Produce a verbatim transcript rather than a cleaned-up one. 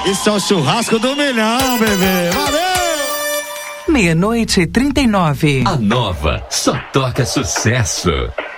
Isso é o churrasco do milhão, bebê. Valeu! Meia-noite e trinta e nove. A Nova só toca sucesso.